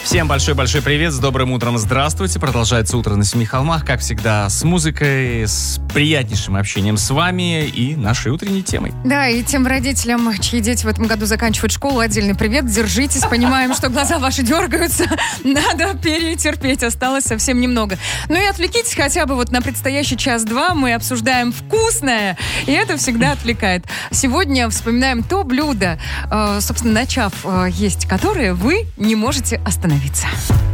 Всем большой-большой привет, с добрым утром, здравствуйте. Продолжается утро на Семи холмах, как всегда, с музыкой, с приятнейшим общением с вами и нашей утренней темой. Да, и тем родителям, чьи дети в этом году заканчивают школу, отдельный привет, держитесь, понимаем, что глаза ваши дергаются, надо перетерпеть, осталось совсем немного. Ну и отвлекитесь хотя бы вот на предстоящий час-два, мы обсуждаем вкусное, и это всегда отвлекает. Сегодня вспоминаем то блюдо, собственно, начав есть, которое вы не можете остановиться.